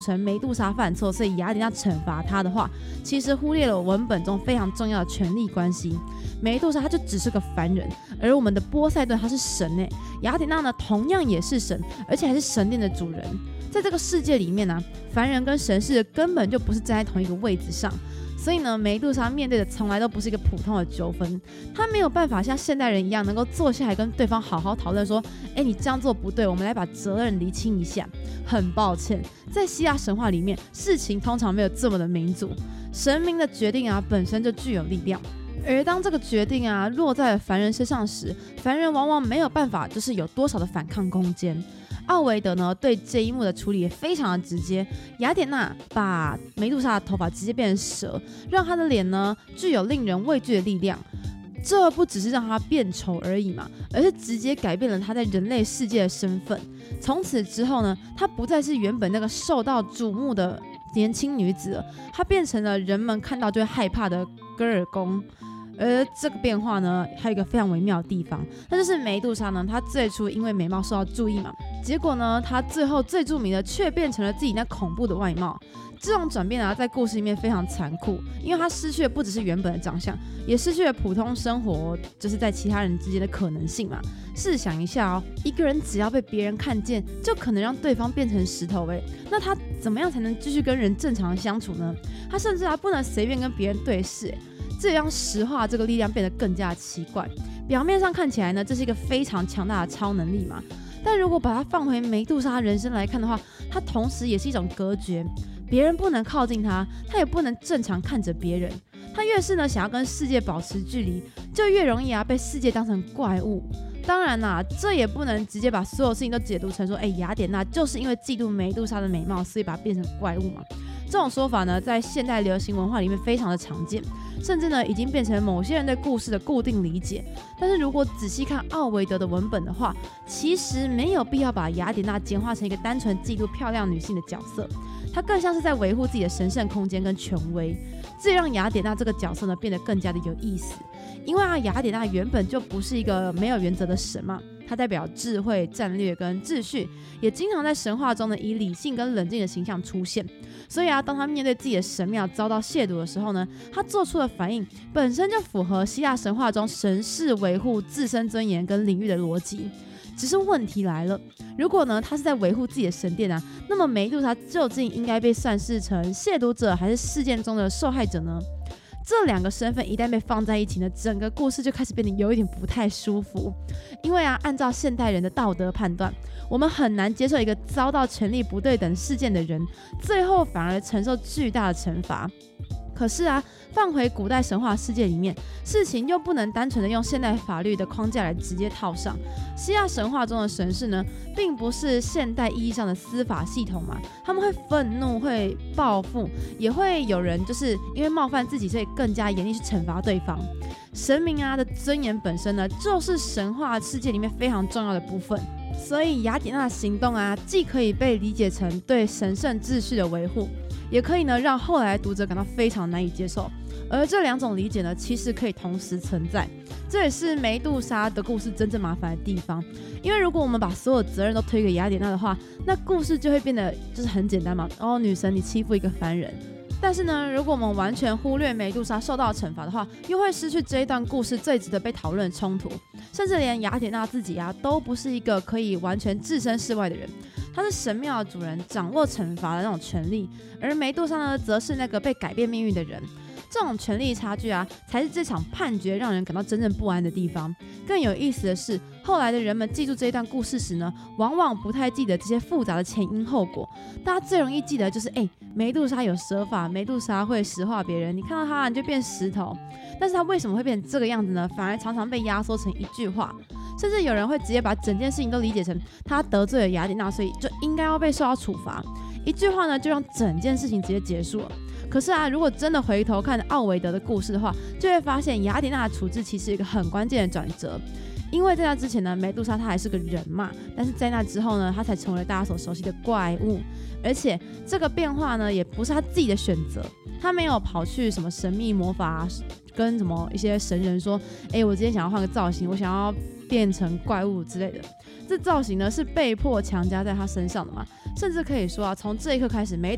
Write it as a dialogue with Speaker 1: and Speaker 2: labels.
Speaker 1: 成梅杜莎犯错，所以雅典娜惩罚他的话，其实忽略了文本中非常重要的权力关系。梅杜莎她就只是个凡人，而我们的波塞顿他是神耶，雅典娜呢同样也是神，而且还是神殿的主人。在这个世界里面呢，凡人跟神是根本就不是站在同一个位置上。所以呢，梅杜莎面对的从来都不是一个普通的纠纷，她没有办法像现代人一样能够坐下来跟对方好好讨论说，你这样做不对，我们来把责任厘清一下。很抱歉，在希腊神话里面，事情通常没有这么的民主，神明的决定本身就具有力量。而当这个决定落在了凡人身上时，凡人往往没有办法就是有多少的反抗空间。奥维德呢对这一幕的处理也非常的直接，雅典娜把梅杜莎的头发直接变成蛇，让她的脸呢具有令人畏惧的力量。这不只是让她变丑而已嘛，而是直接改变了她在人类世界的身份。从此之后呢，她不再是原本那个受到瞩目的年轻女子了，她变成了人们看到就会害怕的戈尔宫。而这个变化呢，还有一个非常微妙的地方，那就是梅杜莎呢，她最初因为美貌受到注意嘛，结果呢，她最后最著名的却变成了自己那恐怖的外貌。这种转变在故事里面非常残酷，因为她失去的不只是原本的长相，也失去了普通生活就是在其他人之间的可能性嘛。试想一下一个人只要被别人看见，就可能让对方变成石头那他怎么样才能继续跟人正常的相处呢？他甚至不能随便跟别人对视这也让实化这个力量变得更加奇怪。表面上看起来呢，这是一个非常强大的超能力嘛，但如果把它放回梅杜莎人生来看的话，它同时也是一种隔绝，别人不能靠近它，它也不能正常看着别人。它越是呢想要跟世界保持距离，就越容易被世界当成怪物。当然这也不能直接把所有事情都解读成说，雅典娜就是因为嫉妒梅杜莎的美貌，所以把它变成怪物嘛。这种说法呢，在现代流行文化里面非常的常见，甚至呢已经变成某些人对故事的固定理解。但是如果仔细看奥维德的文本的话，其实没有必要把雅典娜简化成一个单纯嫉妒漂亮女性的角色，她更像是在维护自己的神圣空间跟权威，这也让雅典娜这个角色呢变得更加的有意思。因为雅典娜原本就不是一个没有原则的神嘛，它代表智慧、战略跟秩序，也经常在神话中呢以理性跟冷静的形象出现。所以当他面对自己的神庙遭到亵渎的时候呢，他做出的反应本身就符合希腊神话中神是维护自身尊严跟领域的逻辑。只是问题来了，如果呢他是在维护自己的神殿那么梅杜莎究竟应该被算是成亵渎者还是事件中的受害者呢？这两个身份一旦被放在一起呢，整个故事就开始变得有一点不太舒服。因为按照现代人的道德判断，我们很难接受一个遭到权力不对等事件的人，最后反而承受巨大的惩罚。可是放回古代神话世界里面，事情又不能单纯的用现代法律的框架来直接套上。希腊神话中的神士呢，并不是现代意义上的司法系统嘛，他们会愤怒，会报复，也会有人就是因为冒犯自己，所以更加严厉去惩罚对方。神明的尊严本身呢，就是神话世界里面非常重要的部分。所以雅典娜的行动既可以被理解成对神圣秩序的维护，也可以呢让后来的读者感到非常难以接受。而这两种理解呢，其实可以同时存在。这也是梅杜莎的故事真正麻烦的地方，因为如果我们把所有责任都推给雅典娜的话，那故事就会变得就是很简单嘛，女神你欺负一个凡人。但是呢，如果我们完全忽略梅杜莎受到惩罚的话，又会失去这一段故事最值得被讨论的冲突。甚至连雅典娜自己都不是一个可以完全置身事外的人，她是神庙的主人，掌握惩罚的那种权利，而梅杜莎呢，则是那个被改变命运的人。这种权力差距才是这场判决让人感到真正不安的地方。更有意思的是，后来的人们记住这一段故事时呢，往往不太记得这些复杂的前因后果。大家最容易记得就是梅杜莎有蛇法，梅杜莎会石化别人，你看到她你就变石头。但是她为什么会变成这个样子呢？反而常常被压缩成一句话，甚至有人会直接把整件事情都理解成她得罪了雅典娜，所以就应该要被受到处罚。一句话呢，就让整件事情直接结束了。可是如果真的回头看奥维德的故事的话，就会发现雅典娜的处置其实是一个很关键的转折。因为在那之前呢，梅杜莎她还是个人嘛，但是在那之后呢，她才成为了大家所熟悉的怪物。而且这个变化呢，也不是她自己的选择，她没有跑去什么神秘魔法跟什么一些神人说，我今天想要换个造型，我想要变成怪物之类的。这造型呢是被迫强加在她身上的嘛，甚至可以说从这一刻开始，梅